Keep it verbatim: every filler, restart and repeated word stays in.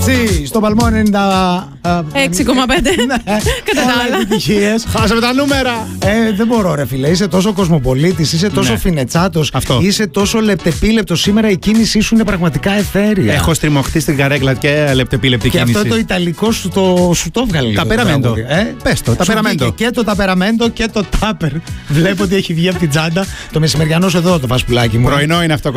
Στο Παλμό ενενήντα έξι κόμμα πέντε. Κατά τα άλλα. Επιτυχίες. Χάσαμε τα νούμερα. Ε, δεν μπορώ, ρε φίλε. Είσαι τόσο κοσμοπολίτης, είσαι τόσο Ναι. φινετσάτος, Αυτό. είσαι τόσο λεπτεπίλεπτος. Σήμερα η κίνησή σου είναι πραγματικά εθέρια. Έχω στριμωχτεί στην καρέκλα και λεπτεπίλεπτη Και κίνηση. αυτό το ιταλικό σου το, σου το έβγαλε. Τα λίγο, περαμέντο. το τραγούδι, ε? Πες το, τα Σου περαμέντο. βγήκε Και το ταπεραμέντο και το τάπερ. Βλέπω ότι έχει βγει από την τσάντα. Το μεσημεριανό σου εδώ το πασπουλάκι μου. Πρωινό είναι αυτό.